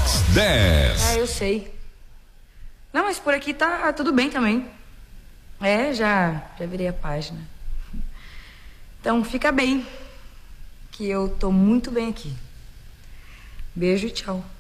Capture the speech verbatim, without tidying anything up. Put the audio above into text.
Vox dez. É, eu sei. Não, mas por aqui tá tudo bem também. É, já, já virei a página. Então, fica bem. Que eu tô muito bem aqui. Beijo e tchau.